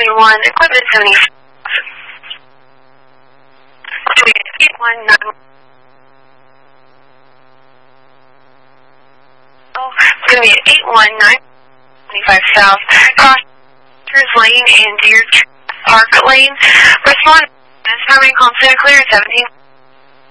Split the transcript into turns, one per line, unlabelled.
911, equipment 75. Juliet 819. Juliet 819, 25 South, Crossers Lane and Deer Park Lane. Respond, Harmony Calm Center Clear 17.